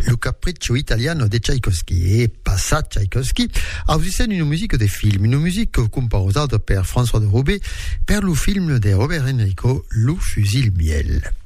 lo capriccio italiano di Tchaïkovski e passat Tchaïkovski ha usato una musica di film, una musica composata per François de Roubaix per il film di Robert Enrico, Le Fusil Miel.